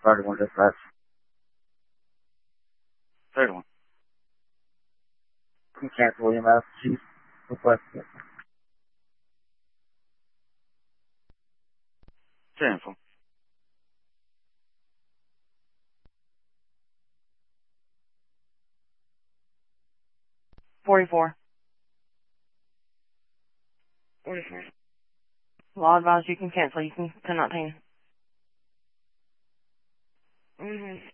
Starting one dispatch. Third one. Can cancel EMS. Chief request. Cancel. $44. 44. Law advised you can cancel. You cannot pay. Mm-hmm.